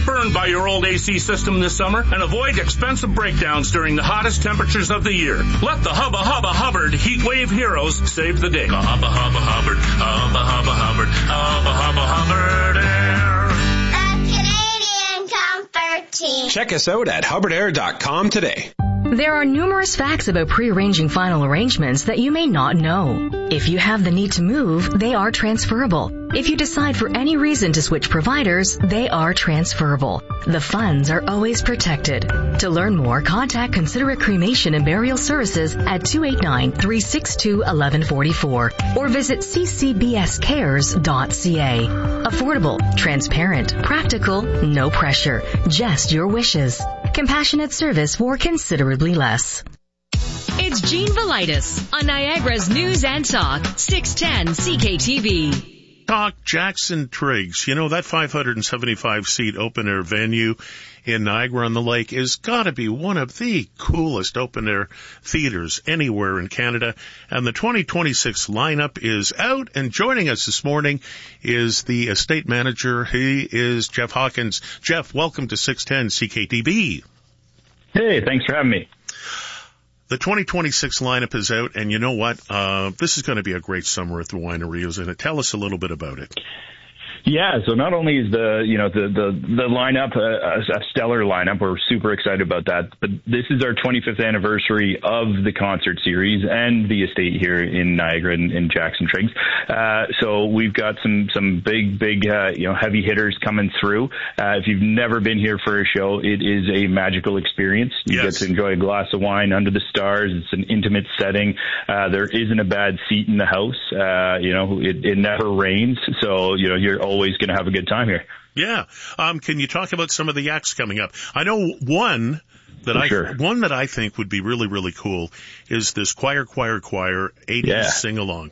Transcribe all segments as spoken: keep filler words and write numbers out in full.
burned by your old A C system this summer and avoid expensive breakdowns during the hottest temperatures of the year. Let the Hubba Hubba Hubbard Heat Wave Heroes save the day. The Hubba Hubba Hubbard, Hubba Hubba Hubbard, Hubba Hubba Hubbard Air. A Canadian comfort team. Check us out at hubbard air dot com today. There are numerous facts about pre-arranging final arrangements that you may not know. If you have the need to move, they are transferable. If you decide for any reason to switch providers, they are transferable. The funds are always protected. To learn more, contact Considerate Cremation and Burial Services at two eight nine, three six two, one one four four or visit c c b s cares dot c a. Affordable, transparent, practical, no pressure, just your wishes. Compassionate service for considerably less. It's Jean Velitis on Niagara's News and Talk, six ten C K T V. Talk Jackson Triggs. You know, that five hundred seventy-five seat open-air venue in Niagara-on-the-Lake is got to be one of the coolest open-air theaters anywhere in Canada. And the twenty twenty-six lineup is out, and joining us this morning is the estate manager. He is Jeff Hawkins. Jeff, welcome to six ten C K T V. Hey, thanks for having me. The twenty twenty-six lineup is out, and you know what? Uh, this is going to be a great summer at the winery, isn't it? Tell us a little bit about it. Yeah, so not only is the, you know, the, the, the lineup a, a stellar lineup, we're super excited about that, but this is our twenty-fifth anniversary of the concert series and the estate here in Niagara and in Jackson Triggs. Uh, so we've got some, some big, big, uh, you know, heavy hitters coming through. Uh, if you've never been here for a show, it is a magical experience. You yes. get to enjoy a glass of wine under the stars. It's an intimate setting. Uh, there isn't a bad seat in the house. Uh, you know, it, it never rains. So, you know, you're always going to have a good time here. Yeah. Um, can you talk about some of the acts coming up? I know one that I sure. one that I think would be really, really cool is this Choir, Choir, Choir eighties yeah. sing-along.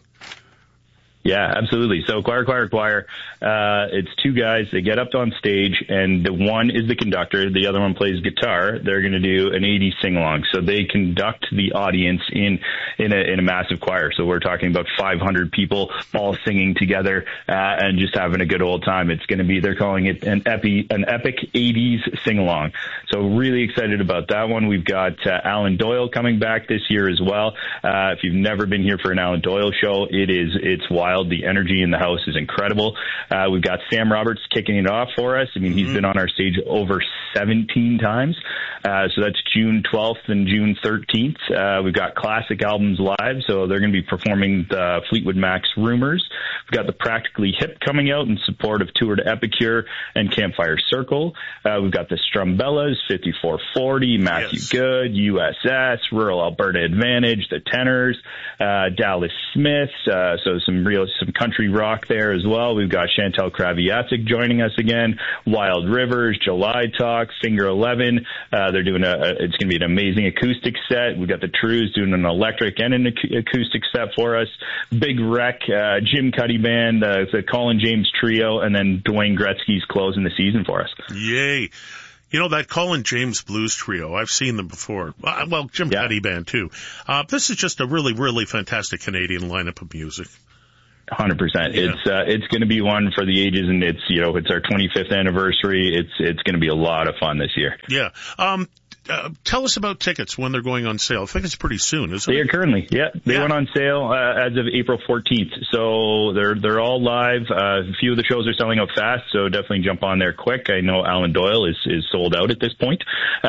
Yeah, absolutely. So Choir, Choir, Choir, uh, it's two guys. They get up on stage, and the one is the conductor. The other one plays guitar. They're going to do an eighties sing-along. So they conduct the audience in in a, in a massive choir. So we're talking about five hundred people all singing together uh, and just having a good old time. It's going to be, they're calling it an, epi, an epic eighties sing-along. So really excited about that one. We've got uh, Alan Doyle coming back this year as well. Uh, if you've never been here for an Alan Doyle show, it is it's wild. The energy in the house is incredible. Uh, we've got Sam Roberts kicking it off for us. I mean, he's mm-hmm. been on our stage over seventeen times. Uh, so that's June twelfth and June thirteenth. Uh, we've got Classic Albums Live, so they're going to be performing the Fleetwood Mac's Rumours. We've got the Practically Hip coming out in support of Tour de Epicure and Campfire Circle. Uh, we've got the Strumbellas, fifty-four forty, Matthew yes. Good, U S S, Rural Alberta Advantage, the Tenors, uh, Dallas Smiths, uh, so some real, some country rock there as well. We've got Chantal Kraviatsik joining us again, Wild Rivers, July Talk, Finger eleven. Uh, they're doing a, a it's going to be an amazing acoustic set. We've got the Trews doing an electric and an ac- acoustic set for us. Big Wreck, uh, Jim Cuddy Band, uh, the Colin James Trio, and then Dwayne Gretzky's closing the season for us. Yay. You know, that Colin James Blues Trio, I've seen them before. Uh, well, Jim yeah. Cuddy Band, too. Uh, this is just a really, really fantastic Canadian lineup of music. one hundred percent. Yeah. It's uh, it's going to be one for the ages, and it's, you know, it's our twenty-fifth anniversary. It's it's going to be a lot of fun this year. Yeah. Um, uh, tell us about tickets when they're going on sale. I think it's pretty soon, isn't they it? They are currently, yeah. They yeah. went on sale uh, as of April fourteenth. So they're they're all live. Uh, a few of the shows are selling out fast, so definitely jump on there quick. I know Alan Doyle is, is sold out at this point.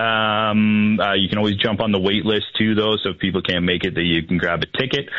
Um, uh, you can always jump on the wait list too, though, so if people can't make it, that you can grab a ticket.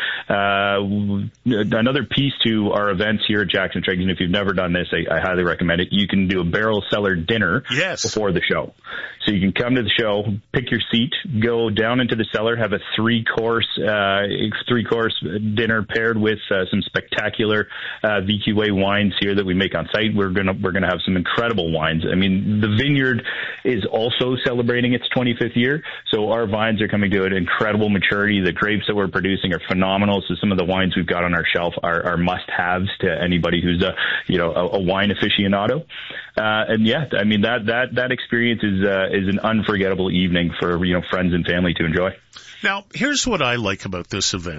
Uh, another piece to our events here at Jackson Triggs, and if you've never done this, I, I highly recommend it. You can do a barrel cellar dinner yes. before the show. So you can come to the show, pick your seat, go down into the cellar, have a three-course uh, three-course dinner paired with uh, some spectacular uh, V Q A wines here that we make on site. We're gonna we're gonna have some incredible wines. I mean, the vineyard is also celebrating its twenty-fifth year, so our vines are coming to an incredible maturity. The grapes that we're producing are phenomenal. So some of the wines we've got on our shelf are, are must-haves to anybody who's a you know a, a wine aficionado. Uh, and yeah, I mean that that that experience is uh, is an unforgettable evening for you know friends and family to enjoy. Now, here's what I like about this event.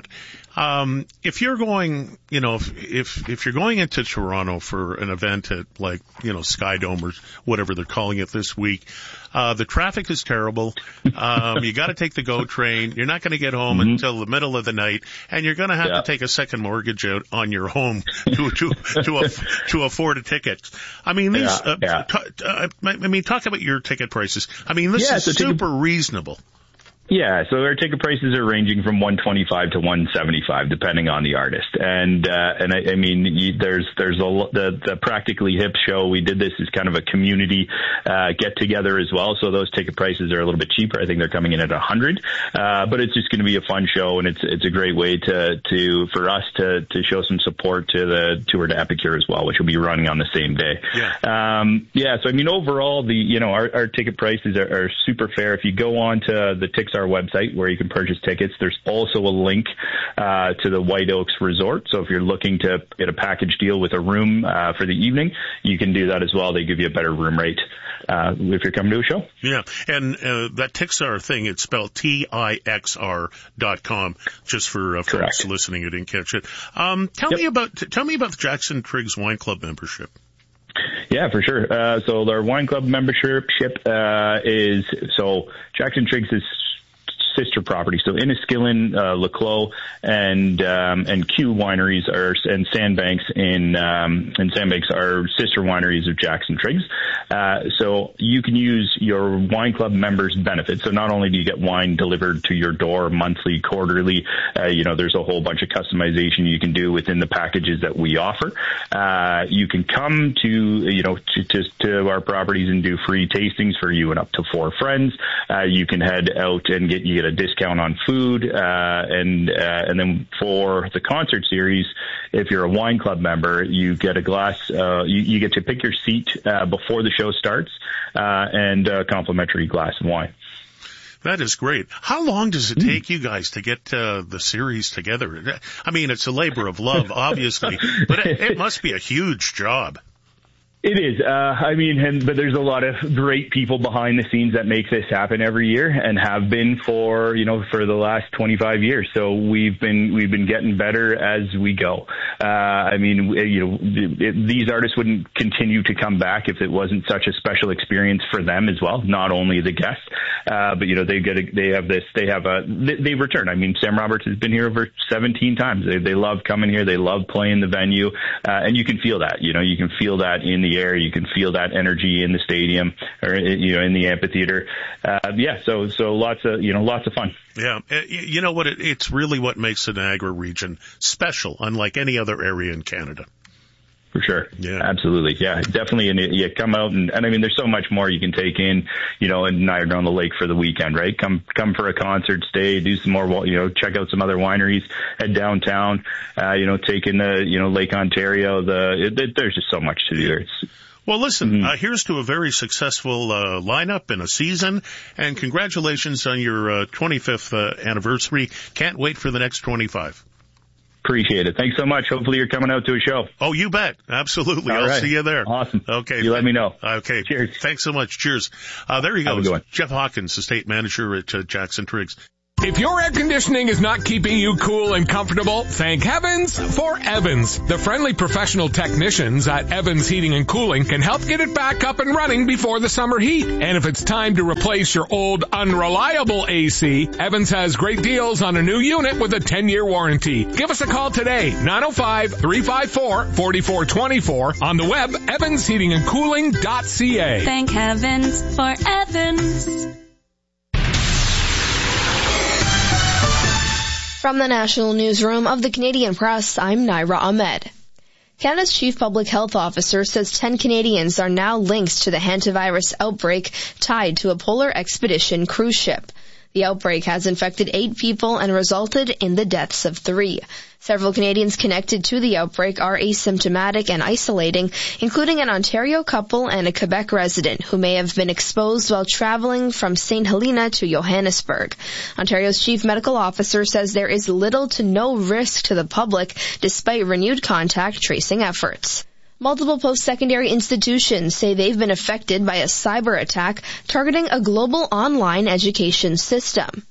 Um, if you're going, you know, if, if, if you're going into Toronto for an event at like, you know, Sky Dome or whatever they're calling it this week, uh, the traffic is terrible. Um, you got to take the GO train. You're not going to get home mm-hmm. until the middle of the night, and you're going to have yeah. to take a second mortgage out on your home to, to, to, aff- to afford a ticket. I mean, these, yeah, uh, yeah. T- uh, I mean, talk about your ticket prices. I mean, this yeah, is so super ticket- reasonable. Yeah, so our ticket prices are ranging from one twenty-five to one seventy-five, depending on the artist. And uh, and I, I mean, you, there's there's a the, the Practically Hip show. We did this as kind of a community uh, get together as well. So those ticket prices are a little bit cheaper. I think they're coming in at a hundred. Uh, but it's just going to be a fun show, and it's it's a great way to to for us to to show some support to the tour to Epicure as well, which will be running on the same day. Yeah. Um, yeah. So I mean, overall, the you know our, our ticket prices are, are super fair. If you go on to the Tixar website where you can purchase tickets, there's also a link uh, to the White Oaks Resort. So if you're looking to get a package deal with a room uh, for the evening, you can do that as well. They give you a better room rate uh, if you're coming to a show. Yeah, and uh, that Tixar thing, it's spelled T I X R dot com, just for uh, folks listening who didn't catch it. Um, tell yep. me about tell me about the Jackson Triggs Wine Club membership. Yeah, for sure. Uh, so our wine club membership uh, is so Jackson Triggs is sister property. So Inniskillin, uh, Laclos, and um, and Q wineries are and Sandbanks in um, and Sandbanks are sister wineries of Jackson Triggs. Uh, so you can use your wine club members' benefits. So not only do you get wine delivered to your door monthly, quarterly, uh, you know, there's a whole bunch of customization you can do within the packages that we offer. Uh, you can come to you know to, to to our properties and do free tastings for you and up to four friends. Uh, you can head out and get you get a discount on food, uh, and uh, and then for the concert series, if you're a wine club member, you get a glass. Uh, you, you get to pick your seat uh, before the show starts, uh, and a complimentary glass of wine. That is great. How long does it take you guys to get uh, the series together? I mean, it's a labor of love, obviously, but it, it must be a huge job. It is. Uh, I mean, and, but there's a lot of great people behind the scenes that make this happen every year and have been for, you know, for the last twenty-five years. So we've been, we've been getting better as we go. Uh, I mean, you know, it, these artists wouldn't continue to come back if it wasn't such a special experience for them as well. Not only the guests, uh, but, you know, they get, a, they have this, they have a, they, they return. I mean, Sam Roberts has been here over seventeen times. They, they love coming here. They love playing the venue. Uh, and you can feel that, you know, you can feel that in the air. You can feel that energy in the stadium or, you know, in the amphitheater. Uh, yeah. So, so lots of, you know, lots of fun. Yeah. You know what? It, it's really what makes the Niagara region special, unlike any other area in Canada. For sure. Yeah. Absolutely. Yeah, definitely. And you come out and, and I mean, there's so much more you can take in, you know, in Niagara on the Lake for the weekend, right? Come, come for a concert, stay, do some more, you know, check out some other wineries, head downtown, uh, you know, take in the, you know, Lake Ontario. The, it, it, there's just so much to do there. It's, Well, listen, mm-hmm. uh, here's to a very successful uh, lineup and a season, and congratulations on your uh, twenty-fifth uh, anniversary. Can't wait for the next twenty-five. Appreciate it. Thanks so much. Hopefully you're coming out to a show. Oh, you bet. Absolutely. All I'll right. see you there. Awesome. Okay. You let me know. Okay. Cheers. Thanks so much. Cheers. Uh, there you go. Have a good one. Jeff Hawkins, estate manager at uh, Jackson Triggs. If your air conditioning is not keeping you cool and comfortable, thank heavens for Evans. The friendly professional technicians at Evans Heating and Cooling can help get it back up and running before the summer heat. And if it's time to replace your old unreliable A C, Evans has great deals on a new unit with a ten-year warranty. Give us a call today, nine oh five, three five four, four four two four, on the web, evans heating and cooling dot c a. Thank heavens for Evans. From the National Newsroom of the Canadian Press, I'm Naira Ahmed. Canada's Chief Public Health Officer says ten Canadians are now linked to the hantavirus outbreak tied to a polar expedition cruise ship. The outbreak has infected eight people and resulted in the deaths of three. Several Canadians connected to the outbreak are asymptomatic and isolating, including an Ontario couple and a Quebec resident who may have been exposed while traveling from Saint Helena to Johannesburg. Ontario's chief medical officer says there is little to no risk to the public despite renewed contact tracing efforts. Multiple post-secondary institutions say they've been affected by a cyber attack targeting a global online education system.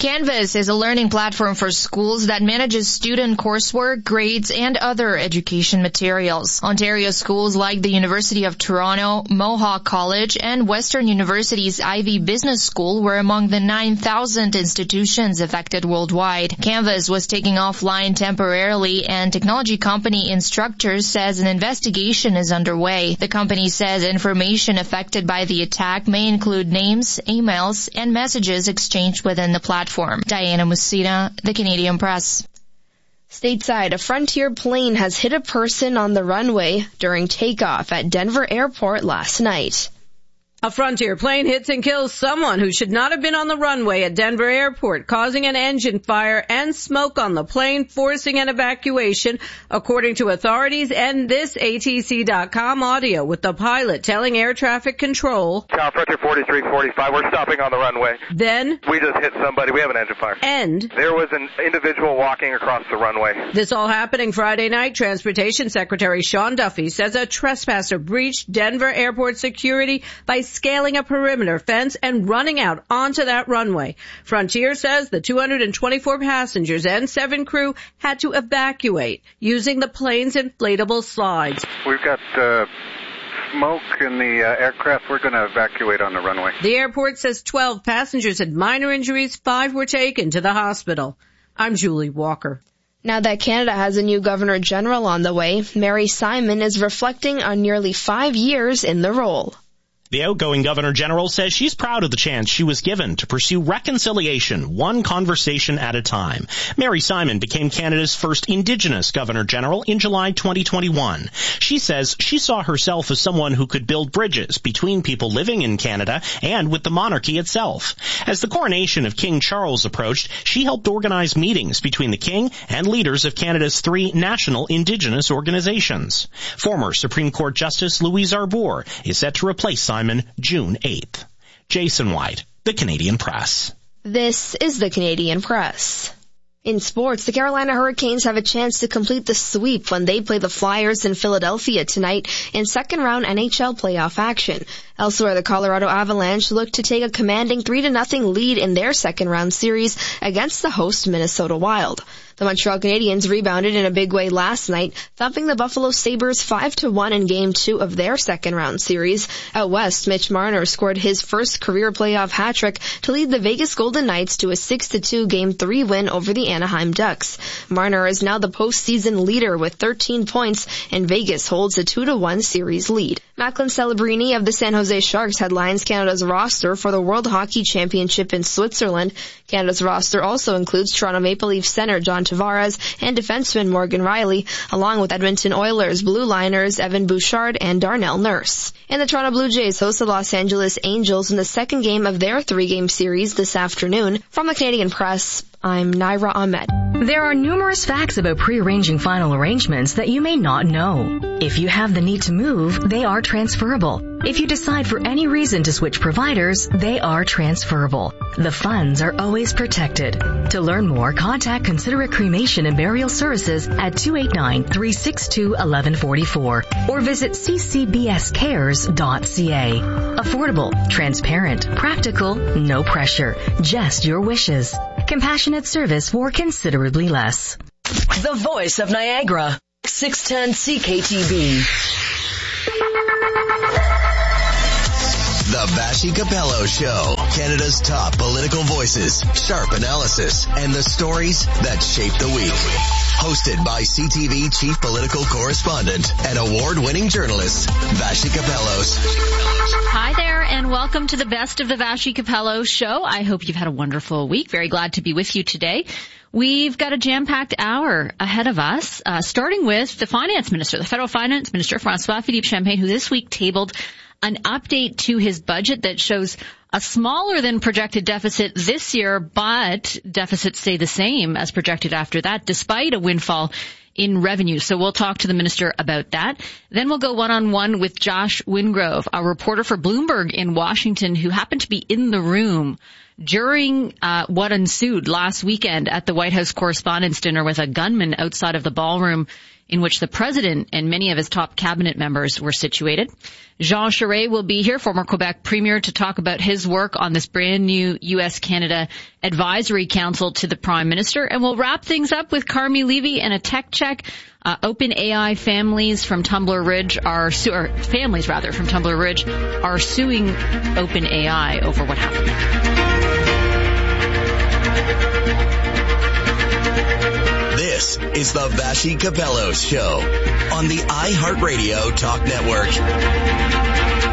Canvas is a learning platform for schools that manages student coursework, grades, and other education materials. Ontario schools like the University of Toronto, Mohawk College, and Western University's Ivey Business School were among the nine thousand institutions affected worldwide. Canvas was taken offline temporarily, and technology company Instructors says an investigation is underway. The company says information affected by the attack may include names, emails, and messages exchanged within the platform. Diana Musina, The Canadian Press. Stateside, a Frontier plane has hit a person on the runway during takeoff at Denver Airport last night. A Frontier plane hits and kills someone who should not have been on the runway at Denver Airport, causing an engine fire and smoke on the plane, forcing an evacuation, according to authorities and this A T C dot com audio, with the pilot telling air traffic control, Tower Frontier forty-three forty-five, we're stopping on the runway. Then, we just hit somebody, we have an engine fire. And, there was an individual walking across the runway. This all happening Friday night. Transportation Secretary Sean Duffy says a trespasser breached Denver Airport security by scaling a perimeter fence and running out onto that runway. Frontier says the two hundred twenty-four passengers and seven crew had to evacuate using the plane's inflatable slides. We've got uh, smoke in the uh, aircraft. We're going to evacuate on the runway. The airport says twelve passengers had minor injuries. Five were taken to the hospital. I'm Julie Walker. Now that Canada has a new Governor General on the way, Mary Simon is reflecting on nearly five years in the role. The outgoing Governor-General says she's proud of the chance she was given to pursue reconciliation one conversation at a time. Mary Simon became Canada's first Indigenous Governor-General in July twenty twenty-one. She says she saw herself as someone who could build bridges between people living in Canada and with the monarchy itself. As the coronation of King Charles approached, she helped organize meetings between the King and leaders of Canada's three national Indigenous organizations. Former Supreme Court Justice Louise Arbour is set to replace Simon June eighth. Jason White, The Canadian Press. This is The Canadian Press. In sports, the Carolina Hurricanes have a chance to complete the sweep when they play the Flyers in Philadelphia tonight in second-round N H L playoff action. Elsewhere, the Colorado Avalanche look to take a commanding three to nothing lead in their second-round series against the host Minnesota Wild. The Montreal Canadiens rebounded in a big way last night, thumping the Buffalo Sabres five to one in Game two of their second-round series. Out west, Mitch Marner scored his first career playoff hat-trick to lead the Vegas Golden Knights to a six to two Game three win over the Anaheim Ducks. Marner is now the postseason leader with thirteen points, and Vegas holds a two to one series lead. Macklin Celebrini of the San Jose Sharks headlines Canada's roster for the World Hockey Championship in Switzerland. Canada's roster also includes Toronto Maple Leafs center John Tavares and defenseman Morgan Rielly, along with Edmonton Oilers blue liners Evan Bouchard and Darnell Nurse. And the Toronto Blue Jays host the Los Angeles Angels in the second game of their three-game series this afternoon. From the Canadian Press, I'm Naira Ahmed. There are numerous facts about pre-arranging final arrangements that you may not know. If you have the need to move, they are transferable. If you decide for any reason to switch providers, they are transferable. The funds are always protected. To learn more, contact Considerate Cremation and Burial Services at two eight nine, three six two, one one four four or visit c c b s cares dot c a. Affordable, transparent, practical, no pressure, just your wishes. Compassionate service for considerably less. The voice of Niagara, six ten C K T V. The Vassy Capello Show, Canada's top political voices, sharp analysis, and the stories that shape the week. Hosted by C T V chief political correspondent and award-winning journalist, Vassy Capellos. Hi there, and welcome to the Best of the Vassy Capello Show. I hope you've had a wonderful week. Very glad to be with you today. We've got a jam-packed hour ahead of us, uh, starting with the Finance Minister, the Federal Finance Minister, François-Philippe Champagne, who this week tabled an update to his budget that shows a smaller than projected deficit this year, but deficits stay the same as projected after that, despite a windfall in revenue. So we'll talk to the minister about that. Then we'll go one-on-one with Josh Wingrove, a reporter for Bloomberg in Washington, who happened to be in the room during uh, what ensued last weekend at the White House Correspondents' Dinner with a gunman outside of the ballroom in which the president and many of his top cabinet members were situated. Jean Charest will be here, former Quebec premier, to talk about his work on this brand new U S Canada Advisory Council to the Prime Minister. And we'll wrap things up with Carmi Levy and a tech check. Uh, OpenAI families from Tumbler Ridge are, su- or families rather, from Tumbler Ridge are suing OpenAI over what happened. This is the Vassy Capello Show on the iHeartRadio Talk Network.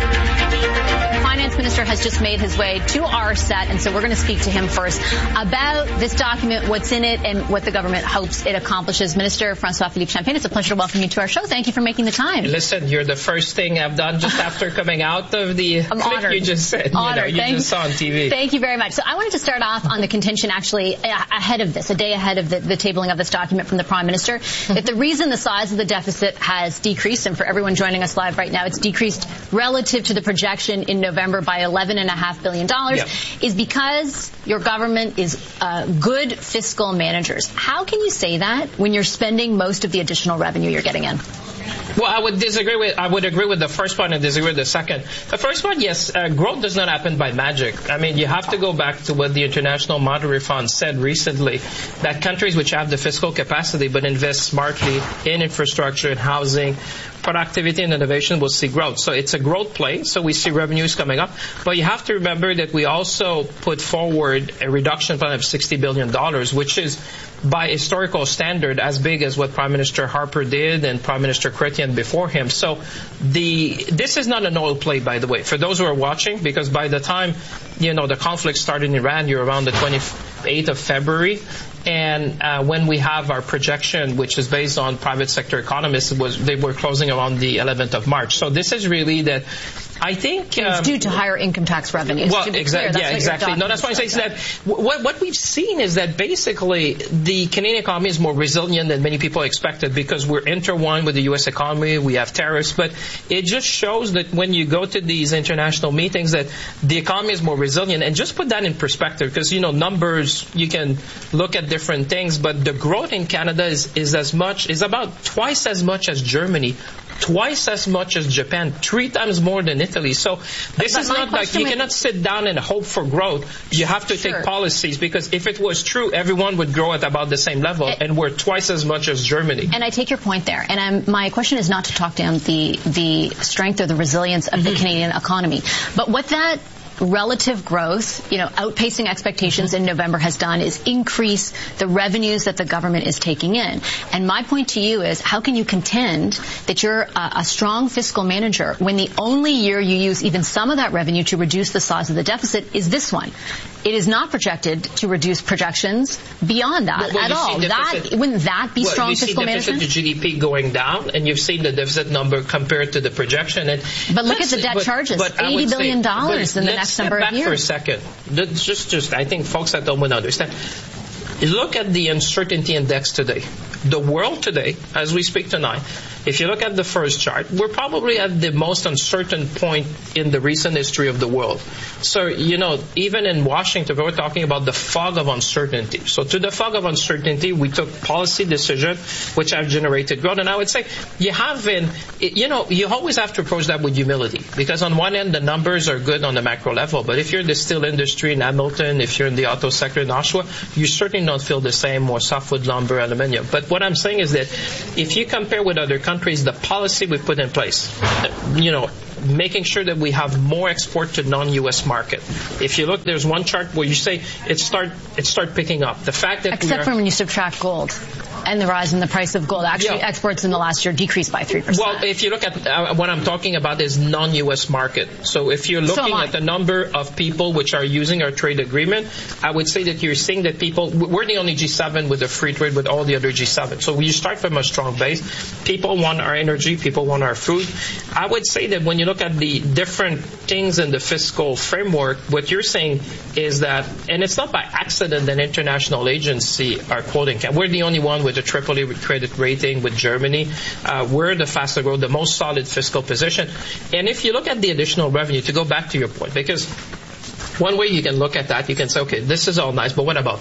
Finance Minister has just made his way to our set, and so we're going to speak to him first about this document, what's in it, and what the government hopes it accomplishes. Minister François-Philippe Champagne, it's a pleasure to welcome you to our show. Thank you for making the time. Listen, you're the first thing I've done just after coming out of the I'm clip honored. you just said. Honored. You know, you Thank, just saw on T V. Thank you very much. So I wanted to start off on the contention actually ahead of this, a day ahead of the, the tabling of this document from the Prime Minister, mm-hmm. that the reason the size of the deficit has decreased, and for everyone joining us live right now, it's decreased relative to the projection in November by eleven and a half billion dollars, yep. is because your government is uh, good fiscal managers. How can you say that when you're spending most of the additional revenue you're getting in? Well, I would disagree with, I would agree with the first one and disagree with the second. The first one, yes, uh, growth does not happen by magic. I mean, you have to go back to what the International Monetary Fund said recently, that countries which have the fiscal capacity but invest smartly in infrastructure and housing, productivity and innovation will see growth. So it's a growth play, so we see revenues coming up. But you have to remember that we also put forward a reduction plan of sixty billion dollars, which is by historical standard as big as what Prime Minister Harper did and Prime Minister Chrétien before him. So the this is not an old play, by the way, for those who are watching, because by the time, you know, the conflict started in Iran, you're around the twenty-eighth of February. And uh, when we have our projection, which is based on private sector economists, was they were closing around the eleventh of March. So this is really that. I think um, it's due to higher income tax revenues. Well, to be exactly. clear, Yeah, exactly. No, that's why I say that what, what we've seen is that basically the Canadian economy is more resilient than many people expected because we're intertwined with the U S economy. We have tariffs, but it just shows that when you go to these international meetings, that the economy is more resilient. And just put that in perspective, because you know numbers, you can look at different things, but the growth in Canada is is as much is about twice as much as Germany. Twice as much as Japan, three times more than Italy. So this but is not like you cannot sit down and hope for growth. You have to sure. take policies, because if it was true, everyone would grow at about the same level, it, and we're twice as much as Germany. And I take your point there. And I'm, my question is not to talk down the the strength or the resilience of the Canadian economy, but what that relative growth, you know, outpacing expectations in November has done is increase the revenues that the government is taking in. And my point to you is, how can you contend that you're a, a strong fiscal manager when the only year you use even some of that revenue to reduce the size of the deficit is this one? It is not projected to reduce projections beyond that well, well, at all. Deficit, that wouldn't that be well, strong fiscal management? You see deficit to G D P going down, and you've seen the deficit number compared to the projection. And but look at the debt but, charges, but eighty billion dollars in the next number of years. For a second, just, just, I think folks at home would understand. Look at the uncertainty index today. The world today, as we speak tonight, if you look at the first chart, we're probably at the most uncertain point in the recent history of the world. So, you know, even in Washington, we're talking about the fog of uncertainty. So to the fog of uncertainty, we took policy decisions which have generated growth. And I would say you have been, you know, you always have to approach that with humility, because on one end, the numbers are good on the macro level. But if you're in the steel industry in Hamilton, if you're in the auto sector in Oshawa, you certainly don't feel the same, or softwood lumber, aluminium. But what I'm saying is that if you compare with other countries, the policy we put in place, you know, making sure that we have more export to non-U S market. If you look, there's one chart where you say it start it start picking up. The fact that except for when you subtract gold and the rise in the price of gold. Actually, yeah. exports in the last year decreased by three percent. Well, if you look at uh, what I'm talking about is non-U S market. So if you're looking so at the number of people which are using our trade agreement, I would say that you're seeing that people, we're the only G seven with a free trade with all the other G seven. So we start from a strong base. People want our energy. People want our food. I would say that when you look at the different things in the fiscal framework, what you're saying is that, and it's not by accident that international agency are quoting, we're the only one with a triple A credit rating with Germany. Uh, we're the faster growth, the most solid fiscal position. And if you look at the additional revenue, to go back to your point, because one way you can look at that, you can say, okay, this is all nice, but what about?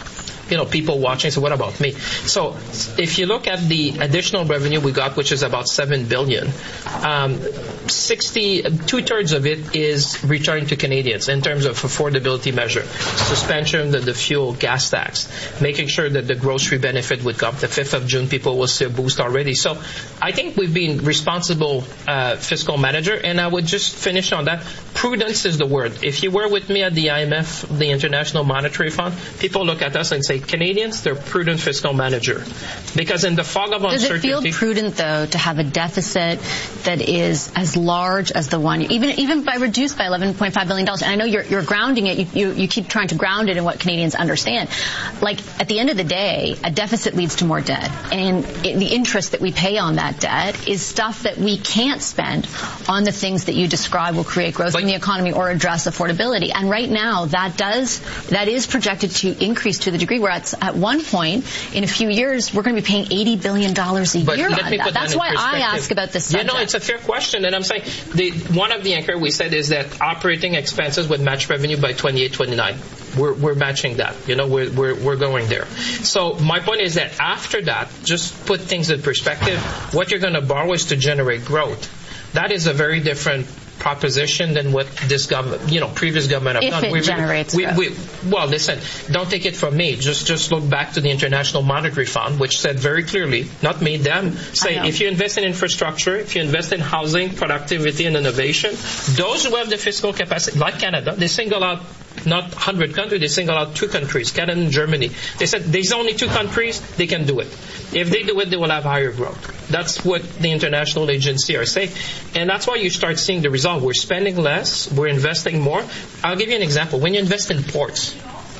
you know, people watching. So what about me? So if you look at the additional revenue we got, which is about seven billion, um, sixty, two thirds of it is returning to Canadians in terms of affordability measure, suspension of the fuel gas tax, making sure that the grocery benefit would come. The fifth of June, people will see a boost already. So I think we've been responsible uh, fiscal manager, and I would just finish on that. Prudence is the word. If you were with me at the I M F, the International Monetary Fund, people look at us and say, Canadians, they're prudent fiscal manager. Because in the fog of uncertainty... Does it feel prudent, though, to have a deficit that is as large as the one, even even by reduced by eleven point five billion dollars? And I know you're, you're grounding it, you, you, you keep trying to ground it in what Canadians understand. Like, at the end of the day, a deficit leads to more debt. And it, the interest that we pay on that debt is stuff that we can't spend on the things that you describe will create growth like, in the economy or address affordability. And right now, that does, that is projected to increase to the degree where at, at one point, in a few years, we're going to be paying eighty billion dollars a but year on that. that. That's why I ask about this subject. Yeah, no, it's a fair question. And I'm saying, the, one of the anchor we said is that operating expenses would match revenue by twenty-eight, twenty-nine. We're, we're matching that. You know, we're, we're, we're going there. So my point is that after that, just put things in perspective, what you're going to borrow is to generate growth. That is a very different proposition than what this government, you know, previous government have if done. It we, generates we, growth. we, well, listen, don't take it from me. Just just look back to the International Monetary Fund, which said very clearly, not me, them, say if you invest in infrastructure, if you invest in housing, productivity, and innovation, those who have the fiscal capacity, like Canada, they single out not one hundred countries, they single out two countries, Canada and Germany. They said there's only two countries, they can do it. If they do it, they will have higher growth. That's what the international agency are saying. And that's why you start seeing the result. We're spending less, we're investing more. I'll give you an example. When you invest in ports,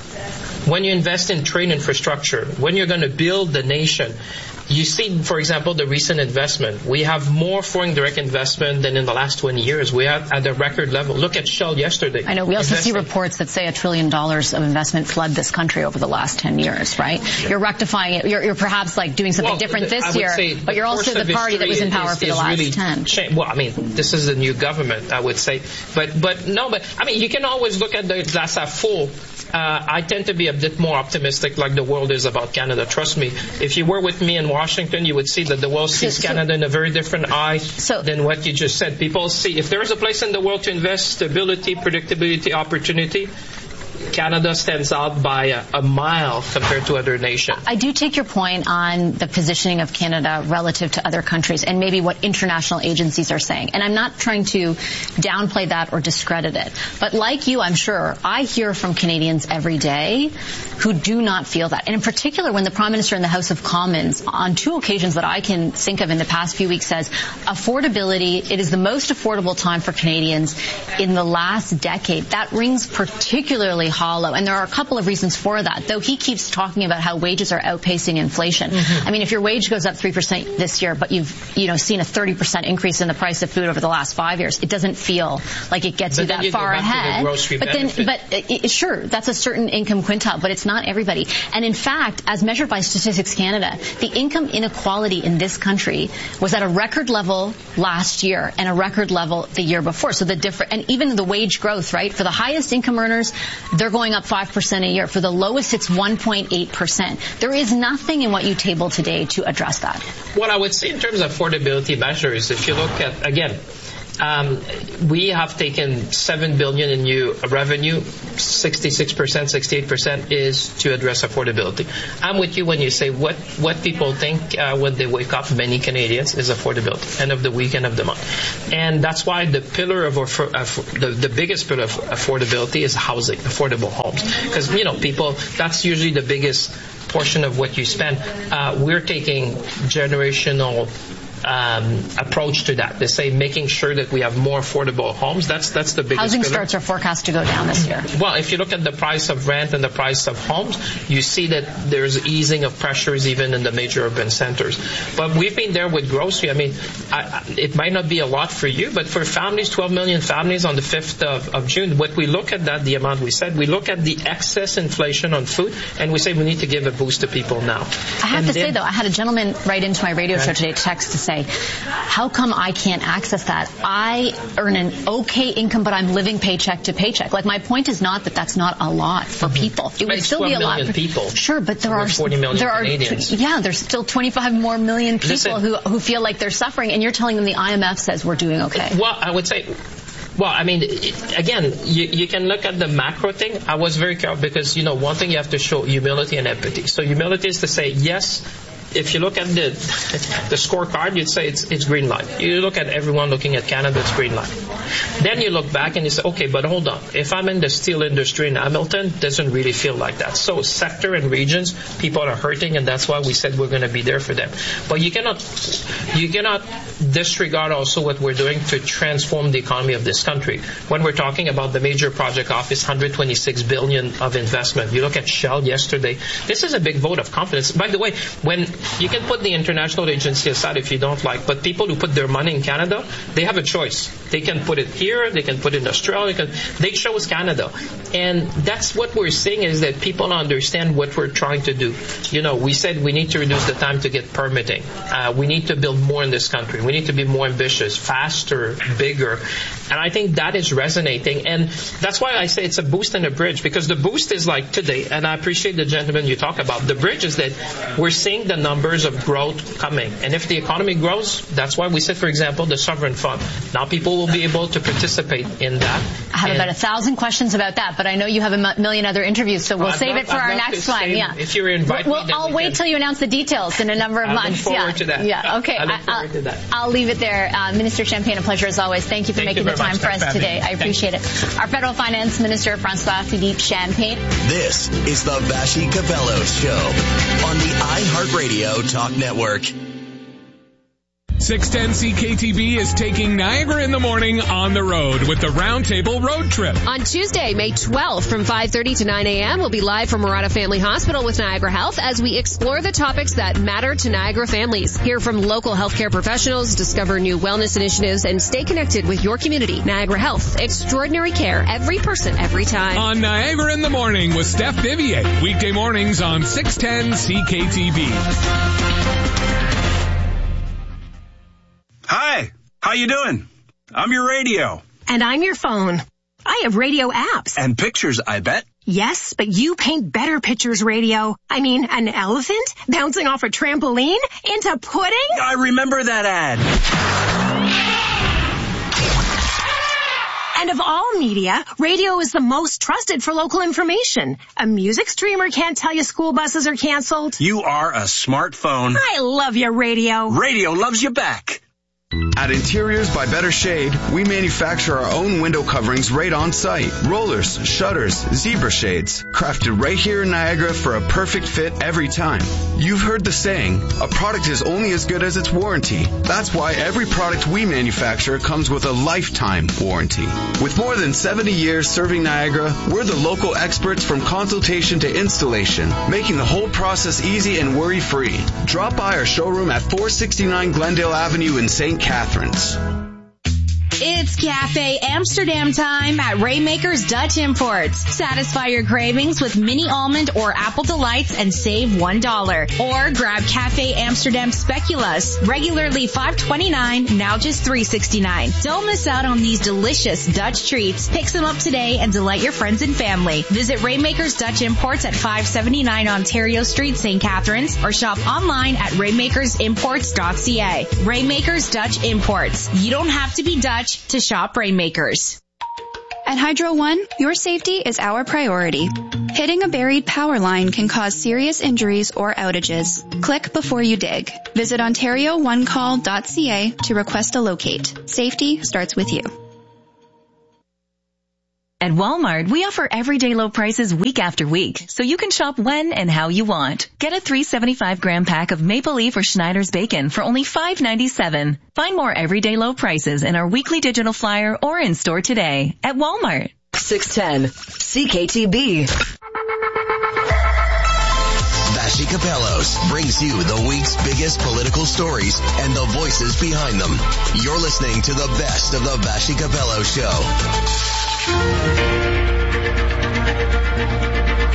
when you invest in trade infrastructure, when you're going to build the nation, you see, for example, the recent investment. We have more foreign direct investment than in the last twenty years. We are at a record level. Look at Shell yesterday. I know. We also investing. see reports that say a trillion dollars of investment fled this country over the last ten years, right? Yeah. You're rectifying it. You're, you're perhaps like doing something well, different this year, but you're also the party that was in power is, for the last really ten. Cha- well, I mean, this is the new government, I would say. But, but no, but, I mean, you can always look at the glass half full. Uh, I tend to be a bit more optimistic like the world is about Canada. Trust me. If you were with me in Washington, you would see that the world sees so, Canada in a very different eye so, than what you just said. People see, if there is a place in the world to invest stability, predictability, opportunity, Canada stands out by a, a mile compared to other nations. I do take your point on the positioning of Canada relative to other countries and maybe what international agencies are saying. And I'm not trying to downplay that or discredit it. But like you, I'm sure, I hear from Canadians every day who do not feel that. And in particular, when the Prime Minister in the House of Commons, on two occasions that I can think of in the past few weeks, says affordability, it is the most affordable time for Canadians in the last decade. That rings particularly hollow. And there are a couple of reasons for that, though he keeps talking about how wages are outpacing inflation. Mm-hmm. I mean, if your wage goes up three percent this year, but you've, you know, seen a thirty percent increase in the price of food over the last five years, it doesn't feel like it gets but you that you far ahead. The but benefit. then, but it, sure, that's a certain income quintile, but it's not everybody. And in fact, as measured by Statistics Canada, the income inequality in this country was at a record level last year and a record level the year before. So the different, and even the wage growth, right? For the highest income earners, they're going up five percent a year. For the lowest, it's one point eight percent. There is nothing in what you table today to address that. What I would say in terms of affordability measures, if you look at, again, Um, we have taken seven billion dollars in new revenue. sixty-six percent, sixty-eight percent is to address affordability. I'm with you when you say what, what people think uh, when they wake up, many Canadians, is affordability, end of the week, end of the month. And that's why the pillar of, uh, the, the biggest pillar of affordability is housing, affordable homes. Because, you know, people, that's usually the biggest portion of what you spend. Uh, we're taking generational Um, approach to that. They say making sure that we have more affordable homes. That's that's the biggest Housing pillar. starts are forecast to go down this year. Well, if you look at the price of rent and the price of homes, you see that there's easing of pressures even in the major urban centers. But we've been there with grocery. I mean, I, it might not be a lot for you, but for families, twelve million families on the fifth of, of June, what we look at that, the amount we said, we look at the excess inflation on food, and we say we need to give a boost to people now. I have and to then, say, though, I had a gentleman write into my radio right. show today, text to say, say, how come I can't access that? I earn an okay income, but I'm living paycheck to paycheck. Like, my point is not that that's not a lot for mm-hmm. people. It would still be a lot for people. Sure, but there are forty million there Canadians. are yeah, there's still twenty-five more million people Listen, who who feel like they're suffering, and you're telling them the I M F says we're doing okay. Well, I would say. Well, I mean, again, you, you can look at the macro thing. I was very careful because, you know, one thing you have to show humility and empathy. So humility is to say, yes, if you look at the the scorecard, you'd say it's it's green light. You look at everyone looking at Canada, it's green light. Then you look back and you say, okay, but hold on. If I'm in the steel industry in Hamilton, it doesn't really feel like that. So sector and regions, people are hurting, and that's why we said we're going to be there for them. But you cannot you cannot disregard also what we're doing to transform the economy of this country. When we're talking about the major project office, one hundred twenty-six billion dollars of investment. You look at Shell yesterday. This is a big vote of confidence. By the way, when you can put the international agency aside if you don't like, but people who put their money in Canada, they have a choice. They can put it here, they can put it in Australia, they, can, they chose Canada. And that's what we're seeing, is that people understand what we're trying to do. You know, we said we need to reduce the time to get permitting. Uh, we need to build more in this country. We need to be more ambitious, faster, bigger. And I think that is resonating. And that's why I say it's a boost and a bridge, because the boost is like today, and I appreciate the gentleman you talk about. The bridge is that we're seeing the numbers of growth coming. And if the economy grows, that's why we said, for example, the sovereign fund. Now people will be able to participate in that. I have and about a thousand questions about that, but I know you have a million other interviews, so we'll well, save not, it for I'd our love next to one. Yeah. If you invite well, me, I'll we wait can. till you announce the details in a number of I months. look forward yeah. to that. Yeah. Okay. I look I, forward I'll, to that. I'll leave it there. Uh, Minister Champagne, a pleasure as always. Thank you for Thank making you the time much. for us today. I appreciate it. Our Federal Finance Minister, François-Philippe Champagne. This is the Vassy Capello Show on the iHeartRadio Talk Network. six ten C K T B is taking Niagara in the Morning on the road with the Roundtable Road Trip. On Tuesday, May twelfth from five thirty to nine a.m., we'll be live from Murata Family Hospital with Niagara Health as we explore the topics that matter to Niagara families. Hear from local healthcare professionals, discover new wellness initiatives, and stay connected with your community. Niagara Health. Extraordinary care. Every person, every time. On Niagara in the Morning with Steph Vivier. Weekday mornings on six ten C K T B. Hi, how you doing? I'm your radio. And I'm your phone. I have radio apps. And pictures, I bet. Yes, but you paint better pictures, radio. I mean, an elephant bouncing off a trampoline into pudding? I remember that ad. And of all media, radio is the most trusted for local information. A music streamer can't tell you school buses are canceled. You are a smartphone. I love your radio. Radio loves you back. At Interiors by Better Shade, we manufacture our own window coverings right on site. Rollers, shutters, zebra shades, crafted right here in Niagara for a perfect fit every time. You've heard the saying, a product is only as good as its warranty. That's why every product we manufacture comes with a lifetime warranty. With more than seventy years serving Niagara, we're the local experts from consultation to installation, making the whole process easy and worry-free. Drop by our showroom at four sixty-nine Glendale Avenue in Saint Catharines. It's Cafe Amsterdam time at Raymaker's Dutch Imports. Satisfy your cravings with mini almond or apple delights and save one dollar. Or grab Cafe Amsterdam Speculas, regularly five twenty-nine, now just three sixty-nine. Don't miss out on these delicious Dutch treats. Pick some up today and delight your friends and family. Visit Raymaker's Dutch Imports at five seventy-nine Ontario Street, Saint Catharines, or shop online at raymakers imports dot c a. Raymaker's Dutch Imports. You don't have to be Dutch to shop Rainmakers. At Hydro One, your safety is our priority. Hitting a buried power line can cause serious injuries or outages. Click before you dig. Visit ontario one call dot c a to request a locate. Safety starts with you. At Walmart, we offer everyday low prices week after week, so you can shop when and how you want. Get a three seventy-five gram pack of Maple Leaf or Schneider's bacon for only five ninety-seven. Find more everyday low prices in our weekly digital flyer or in store today at Walmart. six ten C K T B. Vassy Capellos brings you the week's biggest political stories and the voices behind them. You're listening to the best of the Vassy Capello Show.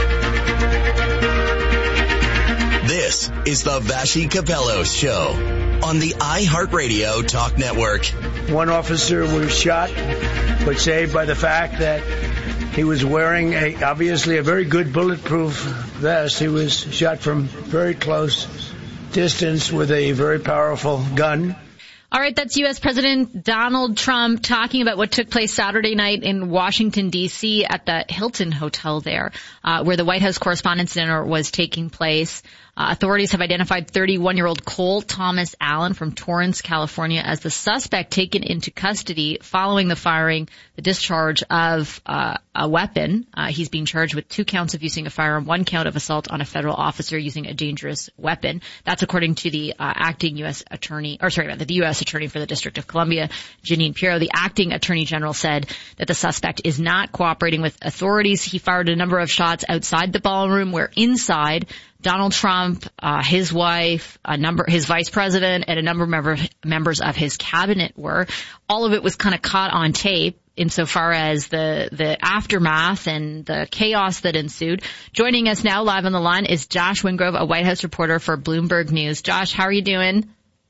This is the Vassy Capello Show. on the iHeartRadio Talk Network. One officer was shot, but saved by the fact that he was wearing a, obviously a very good bulletproof vest. He was shot from very close distance with a very powerful gun. All right, that's U S President Donald Trump talking about what took place Saturday night in Washington, D C at the Hilton Hotel there, uh, where the White House Correspondents' Dinner was taking place. Uh, authorities have identified thirty-one-year-old Cole Thomas Allen from Torrance, California, as the suspect taken into custody following the firing, the discharge of uh, a weapon. Uh, he's being charged with two counts of using a firearm, one count of assault on a federal officer using a dangerous weapon. That's according to the uh, acting U S attorney, or sorry, the U S attorney for the District of Columbia, Jeanine Pirro. The acting attorney general said that the suspect is not cooperating with authorities. He fired a number of shots outside the ballroom, where inside Donald Trump, uh, his wife, a number, his vice president, and a number of member, members of his cabinet were. All of it was kind of caught on tape insofar as the, the aftermath and the chaos that ensued. Joining us now live on the line is Josh Wingrove, a White House reporter for Bloomberg News. Josh, how are you doing?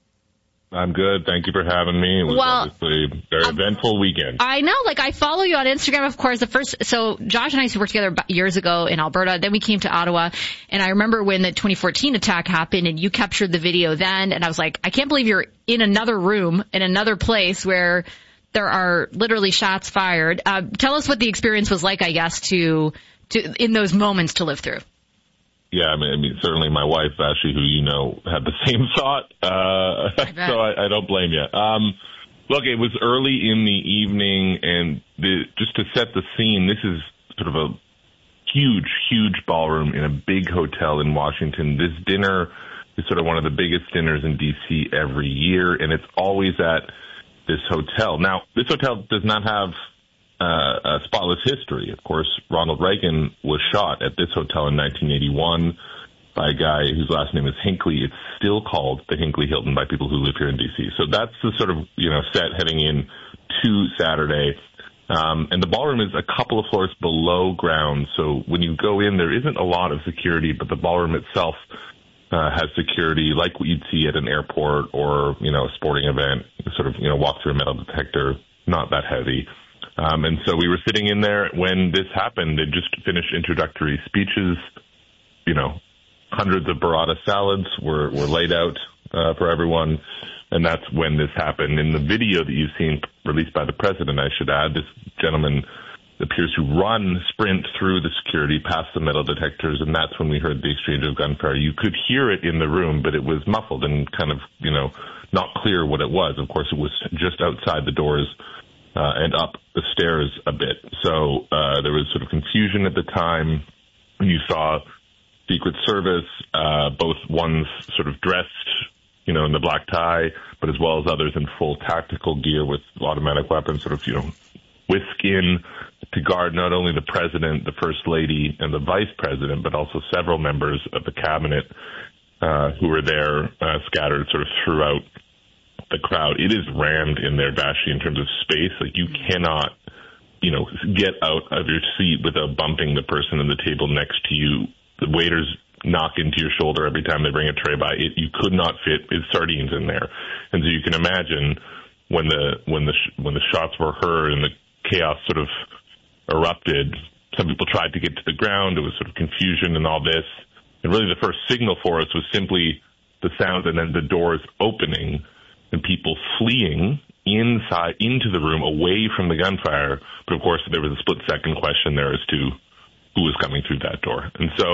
I'm good. Thank you for having me. It was well, obviously a very um, eventful weekend. I know. Like, I follow you on Instagram, of course. The first, so Josh and I used to work together years ago in Alberta. Then we came to Ottawa. And I remember when the twenty fourteen attack happened and you captured the video then. And I was like, I can't believe you're in another room, in another place where there are literally shots fired. Uh, tell us what the experience was like, I guess, to, to, in those moments to live through. Yeah, I mean, I mean, certainly my wife, Ashley, who you know, had the same thought, uh, I so I, I don't blame you. Um, look, it was early in the evening, and the, just to set the scene, this is sort of a huge, huge ballroom in a big hotel in Washington. This dinner is sort of one of the biggest dinners in D C every year, and it's always at this hotel. Now, this hotel does not have Uh, a spotless history. Of course, Ronald Reagan was shot at this hotel in nineteen eighty-one by a guy whose last name is Hinckley. It's still called the Hinckley Hilton by people who live here in D C. So that's the sort of, you know, set heading in to Saturday. Um, and the ballroom is a couple of floors below ground. So when you go in, there isn't a lot of security, but the ballroom itself uh, has security like what you'd see at an airport or, you know, a sporting event, sort of, you know, walk through a metal detector, not that heavy. Um, and so we were sitting in there when this happened. They just finished introductory speeches. You know, hundreds of burrata salads were, were laid out uh, for everyone. And that's when this happened. In the video that you've seen released by the president, I should add, this gentleman appears to run, sprint through the security, past the metal detectors, and that's when we heard the exchange of gunfire. You could hear it in the room, but it was muffled and kind of, you know, not clear what it was. Of course, it was just outside the doors Uh, and up the stairs a bit. So uh, there was sort of confusion at the time. You saw Secret Service, uh, both ones sort of dressed, you know, in the black tie, but as well as others in full tactical gear with automatic weapons, sort of, you know, whisk in to guard not only the president, the first lady, and the vice president, but also several members of the cabinet uh, who were there uh, scattered sort of throughout the crowd. It is rammed in there, Vashi, in terms of space. Like, you cannot, you know, get out of your seat without bumping the person at the table next to you. The waiters knock into your shoulder every time they bring a tray by. It, you could not fit it's sardines in there. And so you can imagine when the when the when the shots were heard and the chaos sort of erupted, some people tried to get to the ground. There was sort of confusion and all this. And really the first signal for us was simply the sound and then the doors opening and people fleeing inside into the room away from the gunfire. But of course, there was a split second question there as to who was coming through that door. And so,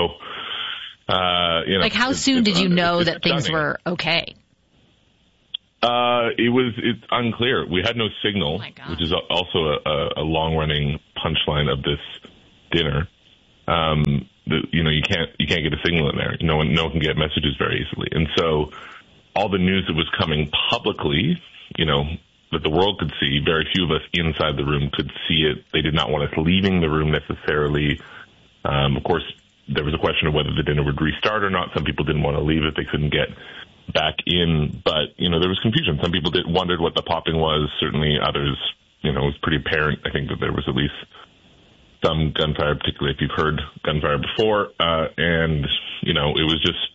uh, you know, like, how soon did you know that things were okay? Uh, it was, it's unclear. We had no signal, which is also a, a long running punchline of this dinner. Um, the, you know, you can't, you can't get a signal in there. No one, no one can get messages very easily. And so, all the news that was coming publicly, you know, that the world could see, very few of us inside the room could see it. They did not want us leaving the room necessarily. Um, of course, there was a question of whether the dinner would restart or not. Some people didn't want to leave if they couldn't get back in. But, you know, there was confusion. Some people did wondered what the popping was. Certainly others, you know, it was pretty apparent, I think, that there was at least some gunfire, particularly if you've heard gunfire before. Uh, and, you know, it was just